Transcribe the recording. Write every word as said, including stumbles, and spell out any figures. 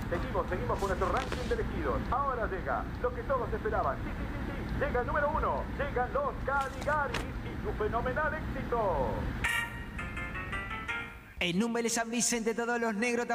Seguimos, seguimos con nuestro ranking de elegidos. Ahora llega lo que todos esperaban. Sí, sí, sí, sí. Llega el número uno. Llegan los Caligaris y su fenomenal éxito. En Número San Vicente todos los negros